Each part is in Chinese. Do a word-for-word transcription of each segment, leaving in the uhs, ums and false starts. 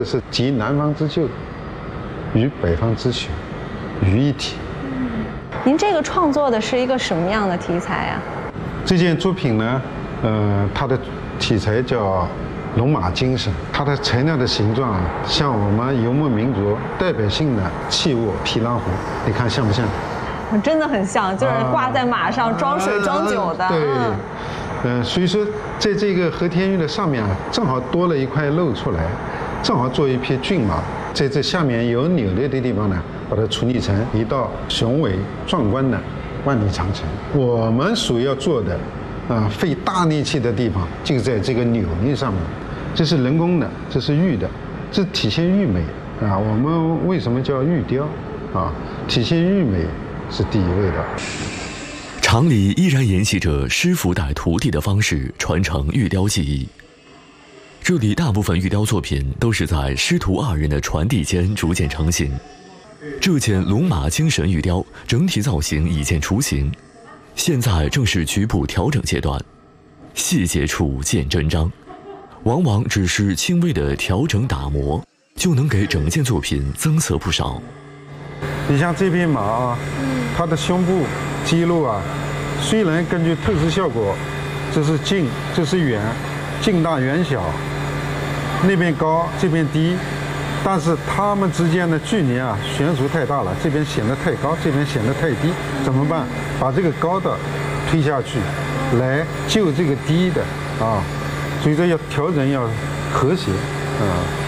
这是集南方之旧与北方之雄于一体。 您这个创作的是一个什么样的题材呀？ 这件作品呢，呃，它的题材叫龙马精神，它的材料的形状啊，像我们游牧民族代表性的器物匹拉壶，你看像不像？ 真的很像，就是挂在马上装水装酒的。 啊、对，嗯、呃，所以说在这个和田玉的上面啊，正好多了一块露出来，正好做一匹骏马，在这下面有扭的的地方呢，把它处理成一道雄伟壮观的万里长城。我们所要做的啊，费大力气的地方就在这个扭力上面，这是人工的，这是玉的，这体现玉美啊。我们为什么叫玉雕啊？体现玉美是第一位的。 厂里依然沿袭着师傅带徒弟的方式传承玉雕技艺。这里大部分玉雕作品都是在师徒二人的传递间逐渐成型。这件龙马精神玉雕整体造型已见雏形，现在正是局部调整阶段，细节处见真章。往往只是轻微的调整打磨，就能给整件作品增色不少。 你像这匹马啊，它的胸部肌肉啊，虽然根据透视效果，这是近，这是远，近大远小，那边高，这边低，但是它们之间的距离啊悬殊太大了，这边显得太高，这边显得太低，怎么办？把这个高的推下去，来救这个低的啊，所以说要调整要和谐啊。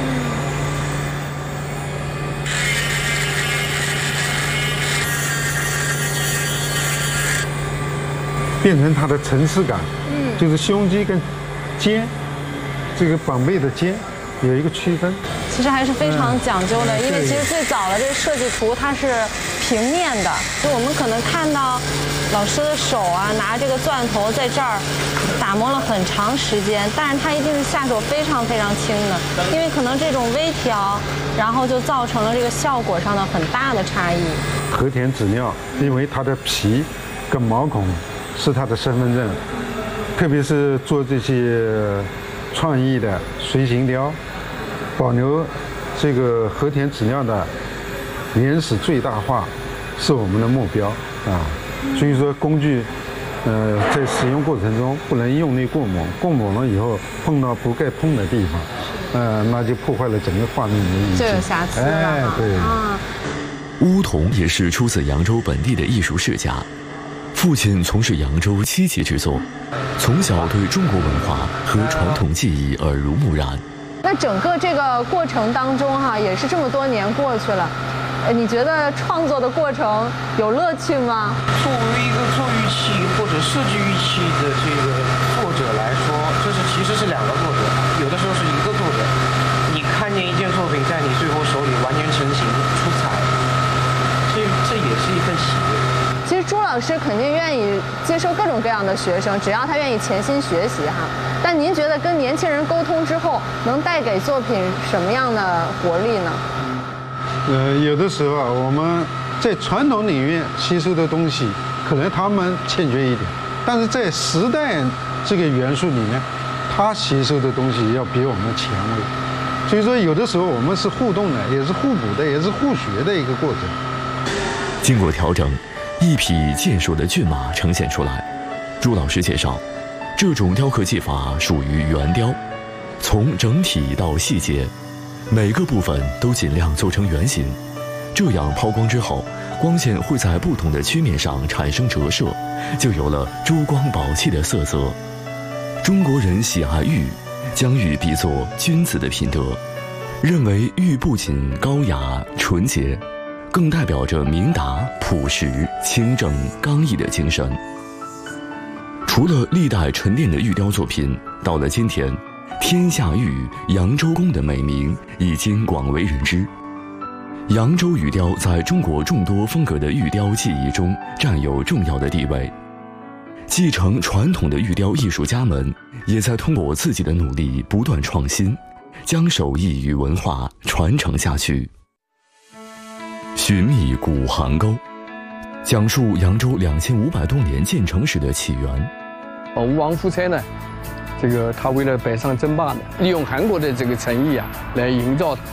变成它的层次感，嗯，就是胸肌跟肩，这个绑背的肩有一个区分。 其实还是非常讲究的，嗯、因为其实最早的这个设计图它是平面的，就我们可能看到老师的手啊拿这个钻头在这儿打磨了很长时间，但是它一定是下手非常非常轻的，因为可能这种微调，然后就造成了这个效果上的很大的差异。 和田纸料，因为它的皮跟毛孔是他的身份证，特别是做这些创意的随形雕，保留这个和田纸料的原始最大化是我们的目标啊。所以说工具，呃，在使用过程中不能用力过猛，过猛了以后碰到不该碰的地方，呃，那就破坏了整个画面的意境， 就有瑕疵了。 哎，对。 啊， 乌桐也是出自扬州本地的艺术世家。父亲从事扬州漆器制作，从小对中国文化和传统技艺耳濡目染。 那整个这个过程当中哈、啊，也是这么多年过去了，呃，你觉得创作的过程有乐趣吗？ 作为一个做玉器或者设计玉器的这个作者来说，这是其实是两个作者，有的时候是一个作者。你看见一件作品在你最后手里完全成型出彩，这这也是一份喜悦。 其实朱老师肯定愿意接受各种各样的学生，只要他愿意潜心学习哈。但您觉得跟年轻人沟通之后，能带给作品什么样的活力呢？ 呃，有的时候啊，我们在传统领域吸收的东西，可能他们欠缺一点，但是在时代这个元素里面，他吸收的东西要比我们前卫。所以说，有的时候我们是互动的，也是互补的，也是互学的一个过程。 经过调整，一匹健硕的骏马呈现出来。朱老师介绍，这种雕刻技法属于圆雕，从整体到细节，每个部分都尽量做成圆形，这样抛光之后，光线会在不同的曲面上产生折射，就有了珠光宝气的色泽。中国人喜爱玉，将玉比作君子的品德，认为玉不仅高雅纯洁，更代表着明达、朴实、清正、刚毅的精神。除了历代沉淀的玉雕作品，到了今天，天下玉、扬州宫的美名已经广为人知。扬州玉雕在中国众多风格的玉雕技艺中占有重要的地位。继承传统的玉雕艺术家们，也在通过自己的努力不断创新，将手艺与文化传承下去。寻觅古邗沟，讲述扬州两千五百多年建成史的起源。 吴王夫差呢， 这个他为了北上争霸的，利用韩国的这个诚意啊，来营造